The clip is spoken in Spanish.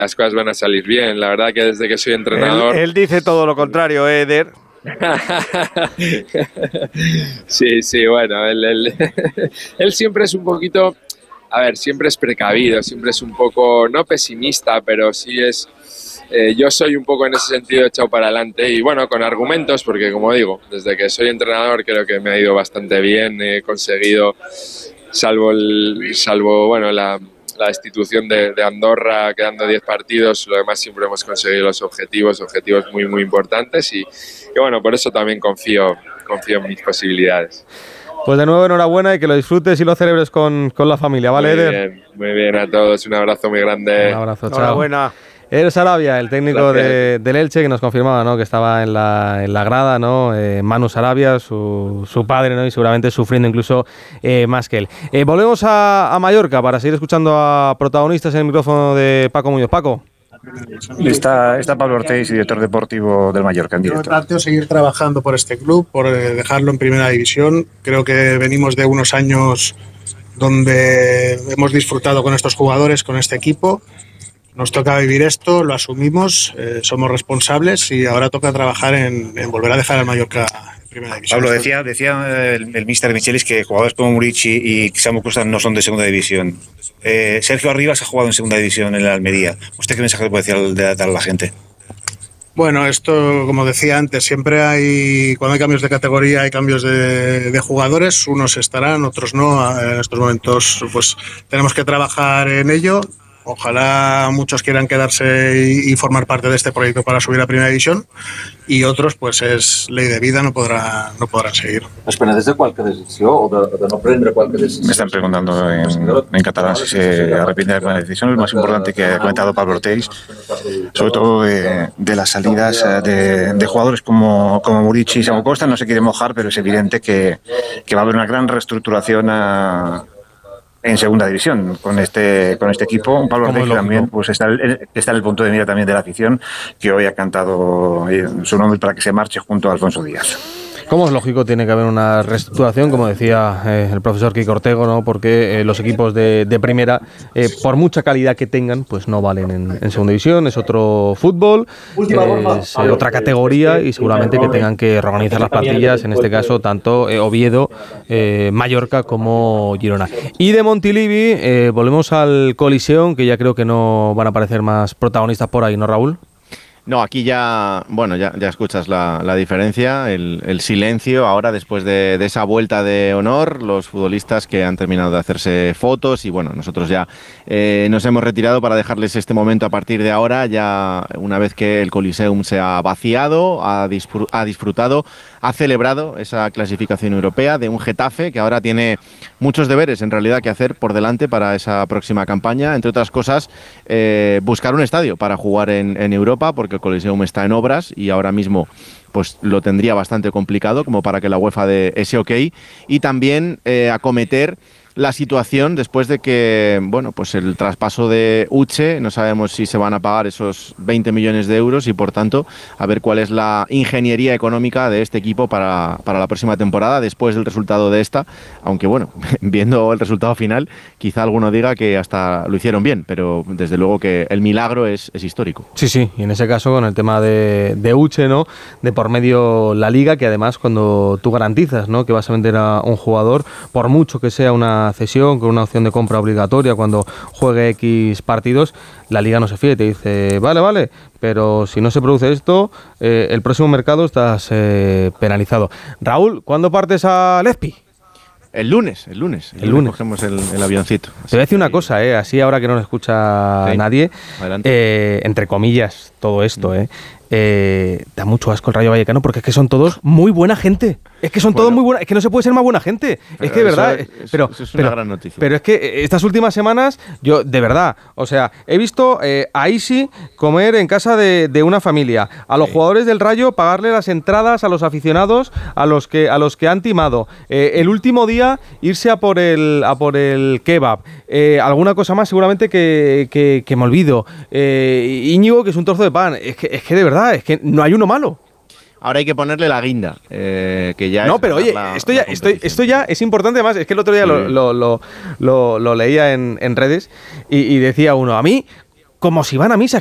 las cosas van a salir bien. La verdad que desde que soy entrenador... Él dice todo lo contrario, Eder. Sí, bueno, él siempre es un poquito, a ver, siempre es precavido, siempre es un poco, no pesimista, pero sí es, yo soy un poco en ese sentido echado para adelante y bueno, con argumentos, porque como digo, desde que soy entrenador creo que me ha ido bastante bien, he conseguido, salvo bueno, la destitución de Andorra quedando 10 partidos, lo demás siempre hemos conseguido los objetivos muy, muy importantes y bueno, por eso también confío en mis posibilidades. Pues de nuevo enhorabuena y que lo disfrutes y lo celebres con la familia, ¿vale, Eder? Muy bien a todos, un abrazo muy grande. Un abrazo, chao. Enhorabuena. Eder Sarabia, el técnico del Elche, que nos confirmaba, ¿no?, que estaba en la grada, ¿no? Manu Sarabia, su padre, ¿no?, y seguramente sufriendo incluso más que él. Volvemos a Mallorca para seguir escuchando a protagonistas en el micrófono de Paco Muñoz. Paco. Está Pablo Ortiz, director deportivo del Mallorca, en directo. Yo planteo seguir trabajando por este club, por dejarlo en primera división. Creo que venimos de unos años donde hemos disfrutado con estos jugadores, con este equipo. Nos toca vivir esto, lo asumimos, somos responsables y ahora toca trabajar en volver a dejar al Mallorca en primera división. Pablo, decía el míster Michelis que jugadores como Murici y Samu Costa no son de segunda división. Sergio Arribas ha jugado en segunda división en la Almería. ¿Usted qué mensaje le puede dar a la gente? Bueno, esto, como decía antes, siempre cuando hay cambios de categoría, hay cambios de jugadores, unos estarán, otros no. En estos momentos pues tenemos que trabajar en ello. Ojalá muchos quieran quedarse y formar parte de este proyecto para subir a primera división y otros, pues es ley de vida, no podrán seguir. ¿Es penedeix de qualque decisió o de no prendre qualque decisió? Me están preguntando en catalán si se arrepiente de alguna decisión. El más importante que ha comentado Pablo Ortiz, sobre todo de las salidas de jugadores como Murici y Samu Costa, no se quiere mojar, pero es evidente que va a haber una gran reestructuración en segunda división con este equipo. Un Pablo Ortiz también pues está en el punto de mira también de la afición, que hoy ha cantado su nombre para que se marche junto a Alfonso Díaz. Como es lógico, tiene que haber una reestructuración, como decía el profesor Kiko Ortego, ¿no? Porque los equipos de primera, por mucha calidad que tengan, pues no valen en segunda división, es otro fútbol, es otra categoría y seguramente que tengan que reorganizar las plantillas, en este caso tanto Oviedo, Mallorca como Girona. Y de Montilivi volvemos al Coliseum, que ya creo que no van a aparecer más protagonistas por ahí, ¿no, Raúl? No, aquí ya escuchas la diferencia, el silencio ahora después de esa vuelta de honor, los futbolistas que han terminado de hacerse fotos y bueno, nosotros ya nos hemos retirado para dejarles este momento a partir de ahora, ya una vez que el Coliseum se ha vaciado, ha disfrutado, ha celebrado esa clasificación europea de un Getafe que ahora tiene muchos deberes en realidad que hacer por delante para esa próxima campaña, entre otras cosas buscar un estadio para jugar en Europa, porque el Coliseum está en obras y ahora mismo pues lo tendría bastante complicado como para que la UEFA dé ese ok, y también acometer la situación después de que, bueno, pues el traspaso de Uche, no sabemos si se van a pagar esos 20 millones de euros y por tanto a ver cuál es la ingeniería económica de este equipo para la próxima temporada después del resultado de esta, aunque bueno, viendo el resultado final quizá alguno diga que hasta lo hicieron bien, pero desde luego que el milagro es histórico. Sí, y en ese caso con el tema de Uche, ¿no? De por medio la Liga, que además cuando tú garantizas, ¿no?, que vas a vender a un jugador, por mucho que sea una cesión, con una opción de compra obligatoria cuando juegue X partidos, la Liga no se fía y te dice, vale, pero si no se produce esto, el próximo mercado estás penalizado. Raúl, ¿cuándo partes a Lespi? El lunes cogemos el avioncito. Te voy a decir una cosa, así ahora que no lo escucha nadie, entre comillas, todo esto, da mucho asco el Rayo Vallecano porque es que son todos muy buena gente. Es que son todos muy buena, es que no se puede ser más buena gente. Es que de verdad, eso es una gran noticia. Pero es que estas últimas semanas, yo de verdad, o sea, he visto a Isi comer en casa de una familia, a los jugadores del Rayo pagarle las entradas a los aficionados a los que han timado. El último día irse a por el kebab. Alguna cosa más seguramente que me olvido. Íñigo, que es un trozo de pan. Es que de verdad, es que no hay uno malo. Ahora hay que ponerle la guinda, que ya no, es pero oye, esto ya es importante. Además, es que el otro día lo leía en redes y decía uno, a mí como si van a misa.